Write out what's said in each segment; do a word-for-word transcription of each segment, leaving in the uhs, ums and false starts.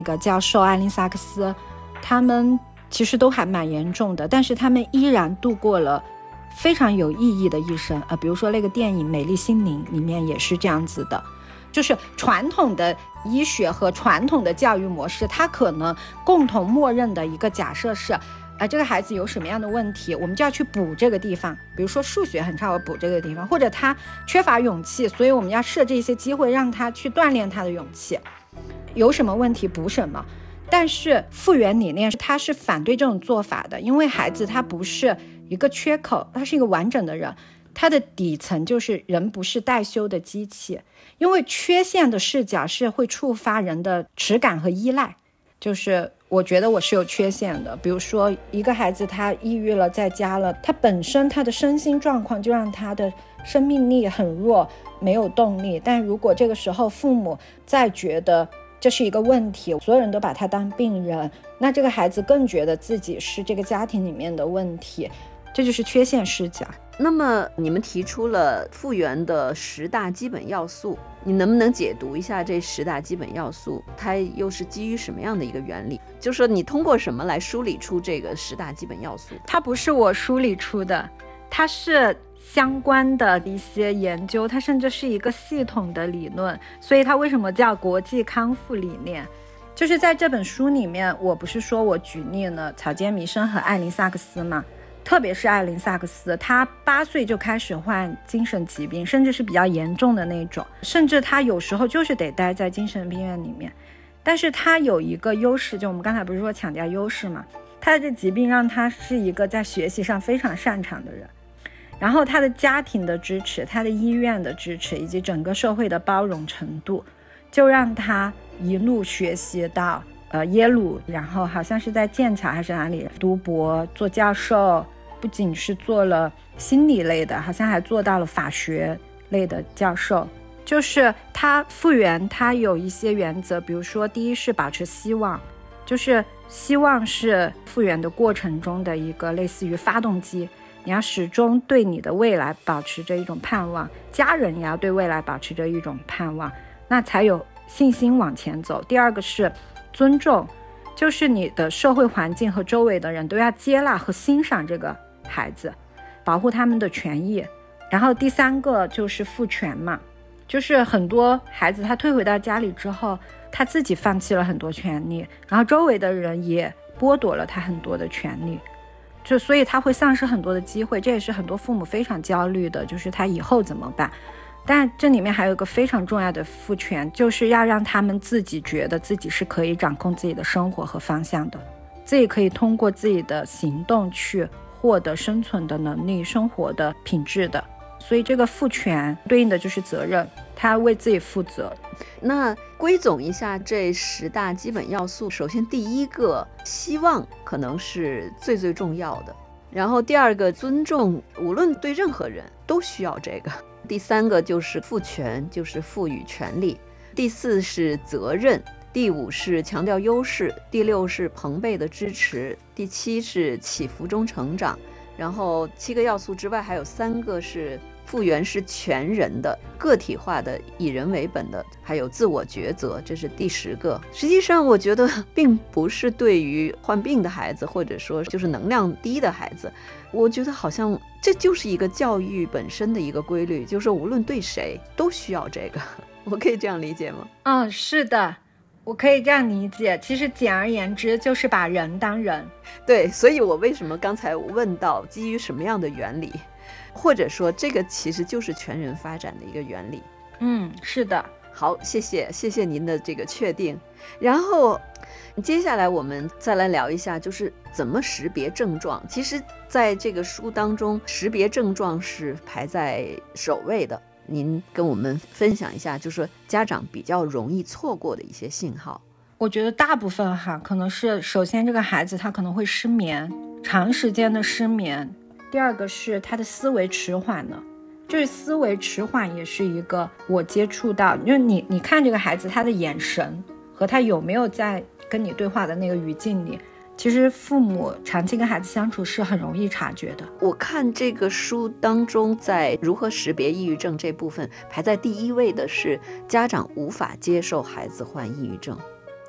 那个教授艾琳萨克斯，他们其实都还蛮严重的，但是他们依然度过了非常有意义的一生。呃，比如说那个电影《美丽心灵》里面也是这样子的，就是传统的医学和传统的教育模式，它可能共同默认的一个假设是呃，这个孩子有什么样的问题，我们就要去补这个地方，比如说数学很差，我补这个地方，或者他缺乏勇气，所以我们要设置一些机会让他去锻炼他的勇气，有什么问题补什么。但是复原理念他是反对这种做法的，因为孩子他不是一个缺口，他是一个完整的人，他的底层就是人不是待修的机器，因为缺陷的视角是会触发人的耻感和依赖。就是我觉得我是有缺陷的，比如说一个孩子他抑郁了，在家了，他本身他的身心状况就让他的生命力很弱，没有动力。但如果这个时候父母再觉得这是一个问题，所有人都把他当病人，那这个孩子更觉得自己是这个家庭里面的问题，这就是缺陷视角。 那么你们提出了复原的十大基本要素，你能不能解读一下这十大基本要素它又是基于什么样的一个原理，就是说你通过什么来梳理出这个十大基本要素？ 它不是我梳理出的，它是相关的一些研究，它甚至是一个系统的理论，所以它为什么叫国际康复理念。就是在这本书里面，我不是说我举例了草间弥生和艾琳萨克斯吗？特别是艾琳萨克斯，她八岁就开始患精神疾病，甚至是比较严重的那种，甚至她有时候就是得待在精神病院里面。但是她有一个优势，就我们刚才不是说强调优势嘛，她的这疾病让她是一个在学习上非常擅长的人，然后她的家庭的支持，她的医院的支持，以及整个社会的包容程度，就让她一路学习到呃，耶鲁，然后好像是在剑桥还是哪里读博做教授，不仅是做了心理类的，好像还做到了法学类的教授。就是他复原他有一些原则，比如说第一是保持希望，就是希望是复原的过程中的一个类似于发动机，你要始终对你的未来保持着一种盼望，家人也要对未来保持着一种盼望，那才有信心往前走。第二个是尊重，就是你的社会环境和周围的人都要接纳和欣赏这个孩子，保护他们的权益。然后第三个就是赋权嘛，就是很多孩子他退回到家里之后，他自己放弃了很多权利，然后周围的人也剥夺了他很多的权利，就所以他会丧失很多的机会，这也是很多父母非常焦虑的，就是他以后怎么办。但这里面还有一个非常重要的赋权，就是要让他们自己觉得自己是可以掌控自己的生活和方向的，自己可以通过自己的行动去获得生存的能力，生活的品质的。所以这个赋权对应的就是责任，他为自己负责。 那归总一下这十大基本要素，首先第一个希望可能是最最重要的，然后第二个尊重，无论对任何人都需要这个，第三个就是赋权，就是赋予权利，第四是责任，第五是强调优势，第六是朋辈的支持，第七是起伏中成长，然后七个要素之外还有三个是复原是全人的、个体化的、以人为本的，还有自我抉择，这是第十个。实际上我觉得并不是对于患病的孩子，或者说就是能量低的孩子，我觉得好像这就是一个教育本身的一个规律，就是无论对谁都需要这个。我可以这样理解吗？ 嗯，是的，我可以这样理解。其实简而言之就是把人当人。 对，所以我为什么刚才问到基于什么样的原理，或者说这个其实就是全人发展的一个原理。 嗯，是的。 好，谢谢谢谢您的这个确定。然后接下来我们再来聊一下，就是怎么识别症状。其实在这个书当中，识别症状是排在首位的。您跟我们分享一下，就是说家长比较容易错过的一些信号。 我觉得大部分哈，可能是首先这个孩子他可能会失眠，长时间的失眠。第二个是他的思维迟缓了，就是思维迟缓也是一个我接触到，因为你你看这个孩子他的眼神和他有没有在跟你对话的那个语境里，其实父母长期跟孩子相处是很容易察觉的。 我看这个书当中，在如何识别抑郁症这部分排在第一位的是家长无法接受孩子患抑郁症，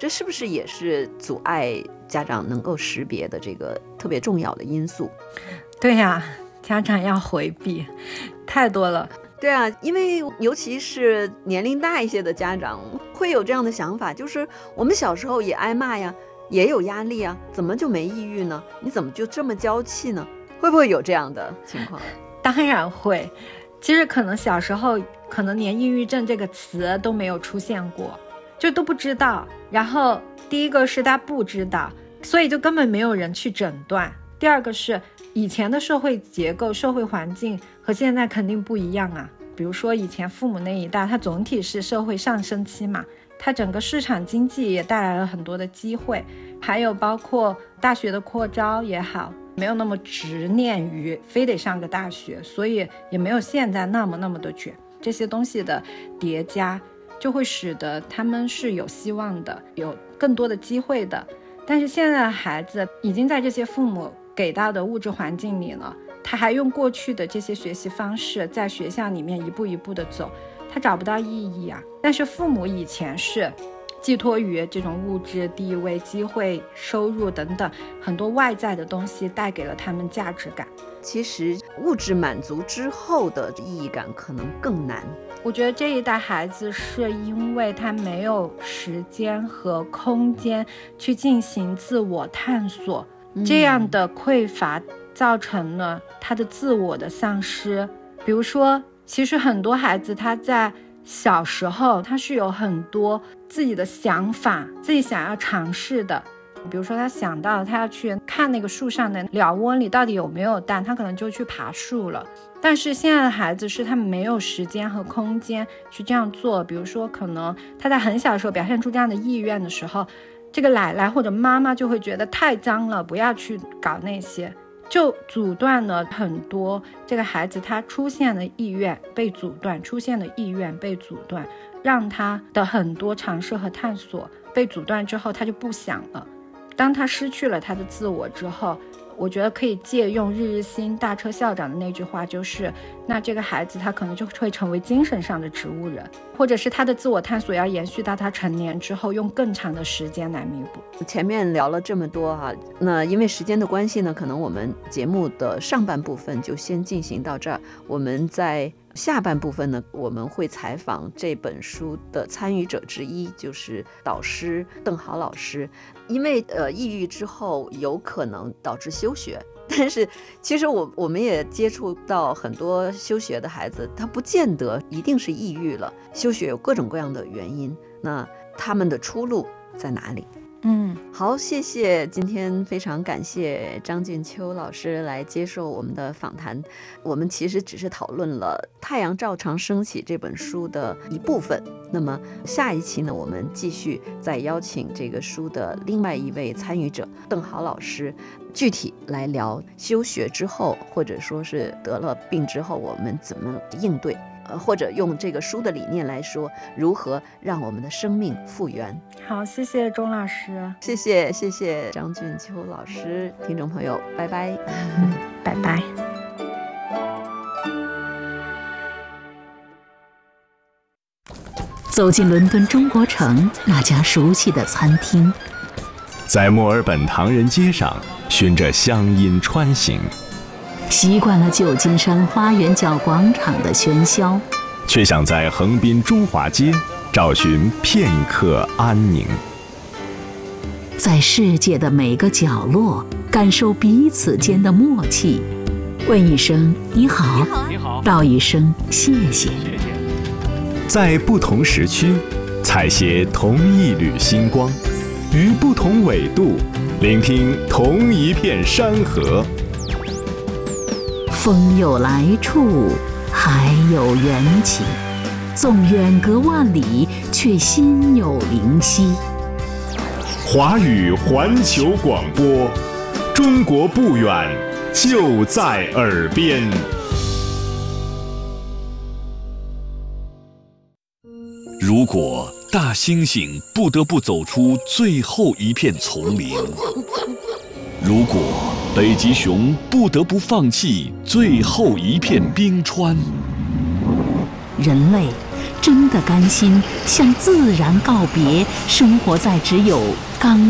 这是不是也是阻碍家长能够识别的这个特别重要的因素？ 对呀、啊，家长要回避，太多了。 对啊，因为尤其是年龄大一些的家长会有这样的想法，就是我们小时候也挨骂呀，也有压力啊，怎么就没抑郁呢？你怎么就这么娇气呢？会不会有这样的情况？ 当然会。其实可能小时候可能连抑郁症这个词都没有出现过，就都不知道。然后第一个是他不知道，所以就根本没有人去诊断。第二个是以前的社会结构、社会环境和现在肯定不一样啊。比如说以前父母那一代，它总体是社会上升期嘛，它整个市场经济也带来了很多的机会，还有包括大学的扩招也好，没有那么执念于非得上个大学，所以也没有现在那么那么的卷。这些东西的叠加就会使得他们是有希望的，有更多的机会的。但是现在的孩子已经在这些父母给到的物质环境里了，他还用过去的这些学习方式在学校里面一步一步的走，他找不到意义啊。但是父母以前是寄托于这种物质地位、机会、收入等等很多外在的东西带给了他们价值感。 其实物质满足之后的意义感可能更难。 我觉得这一代孩子是因为他没有时间和空间去进行自我探索，嗯、这样的匮乏造成了他的自我的丧失。比如说，其实很多孩子他在小时候他是有很多自己的想法，自己想要尝试的。比如说他想到他要去看那个树上的鸟窝里到底有没有蛋，他可能就去爬树了。但是现在的孩子是他们没有时间和空间去这样做。比如说可能他在很小的时候表现出这样的意愿的时候，这个奶奶或者妈妈就会觉得太脏了，不要去搞那些，就阻断了很多这个孩子他出现的意愿被阻断，出现的意愿被阻断，让他的很多尝试和探索被阻断之后，他就不想了。当他失去了他的自我之后，我觉得可以借用日日新大车校长的那句话，就是那这个孩子他可能就会成为精神上的植物人，或者是他的自我探索要延续到他成年之后，用更长的时间来弥补。 前面聊了这么多哈、啊，那因为时间的关系呢，可能我们节目的上半部分就先进行到这儿。我们在下半部分呢，我们会采访这本书的参与者之一，就是导师邓豪老师。因为呃，抑郁之后有可能导致休学，但是其实我我们也接触到很多休学的孩子，他不见得一定是抑郁了，休学有各种各样的原因，那他们的出路在哪里？ 嗯， 好，谢谢，今天非常感谢张俊秋老师来接受我们的访谈。我们其实只是讨论了《太阳照常升起》这本书的一部分，那么下一期呢，我们继续再邀请这个书的另外一位参与者邓豪老师，具体来聊休学之后，或者说是得了病之后，我们怎么应对。呃，或者用这个书的理念来说，如何让我们的生命复原。 好，谢谢钟老师， 谢谢谢谢张俊秋老师，听众朋友，拜拜， 嗯、拜拜。 走进伦敦中国城那家熟悉的餐厅， 在墨尔本唐人街上循着乡音穿行， 习惯了旧金山花园角广场的喧嚣， 却想在横滨中华街找寻片刻安宁。 在世界的每个角落感受彼此间的默契，问一声你好， 你好， 道一声谢谢。 在不同时区采撷同一缕星光，于不同纬度聆听同一片山河。 风有来处，海有缘起，纵远隔万里，却心有灵犀。 华语环球广播，中国不远，就在耳边。 如果大猩猩不得不走出最后一片丛林，如果北极熊不得不放弃最后一片冰川， 人类真的甘心向自然告别，生活在只有刚